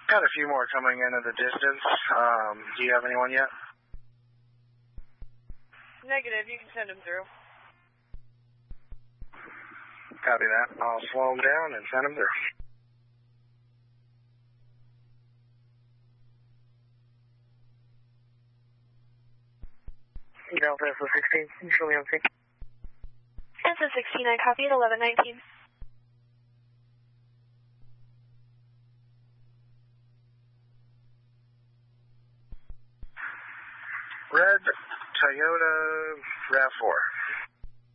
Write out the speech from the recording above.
Got a few more coming in at the distance. Do you have anyone yet? Negative, you can send them through. Copy that. I'll slow them down and send them through. Delta SO16, show me on scene. SO16, I copied 1119. Red Toyota RAV4.